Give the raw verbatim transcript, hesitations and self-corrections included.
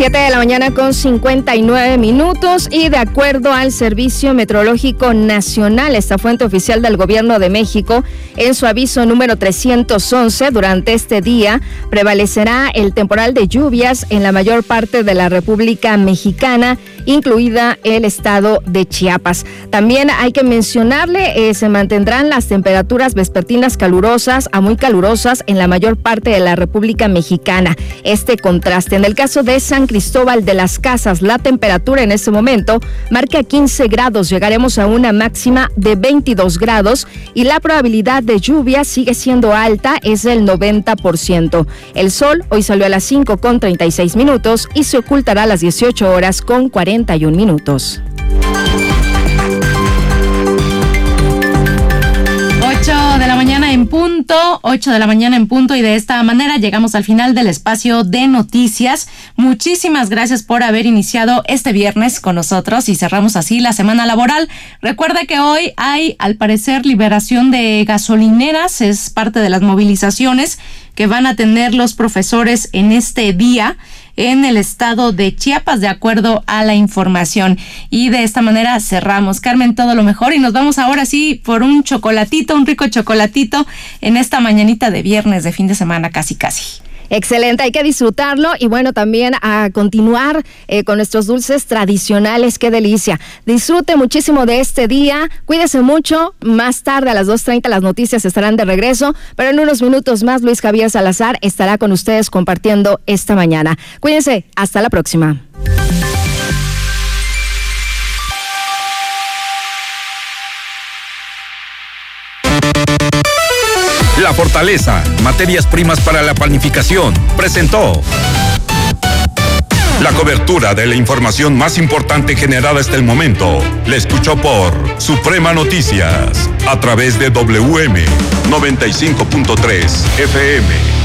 Siete de la mañana con cincuenta y nueve minutos y de acuerdo al Servicio Meteorológico Nacional, esta fuente oficial del Gobierno de México, en su aviso número trescientos once, durante este día prevalecerá el temporal de lluvias en la mayor parte de la República Mexicana, incluida el estado de Chiapas. También hay que mencionarle, eh, se mantendrán las temperaturas vespertinas calurosas a muy calurosas en la mayor parte de la República Mexicana. Este contraste, en el caso de San Cristóbal de las Casas, la temperatura en este momento marca quince grados, llegaremos a una máxima de veintidós grados y la probabilidad de lluvia sigue siendo alta, es del noventa por ciento. El sol hoy salió a las cinco con treinta y seis minutos y se ocultará a las dieciocho horas con cuarenta y un minutos. ocho de la mañana en punto, ocho de la mañana en punto y de esta manera llegamos al final del espacio de noticias. Muchísimas gracias por haber iniciado este viernes con nosotros y cerramos así la semana laboral. Recuerda que hoy hay al parecer liberación de gasolineras, es parte de las movilizaciones que van a tener los profesores en este día en el estado de Chiapas, de acuerdo a la información. Y de esta manera cerramos. Carmen, todo lo mejor y nos vamos ahora sí por un chocolatito, un rico chocolatito en esta mañanita de viernes de fin de semana, casi casi. Excelente, hay que disfrutarlo y bueno, también a continuar eh, con nuestros dulces tradicionales. ¡Qué delicia! Disfrute muchísimo de este día, cuídese mucho. Más tarde a las dos treinta las noticias estarán de regreso, pero en unos minutos más Luis Javier Salazar estará con ustedes compartiendo esta mañana. Cuídense, hasta la próxima. La Fortaleza, materias primas para la panificación, presentó la cobertura de la información más importante generada hasta el momento. La escuchó por Suprema Noticias, a través de W M noventa y cinco punto tres F M.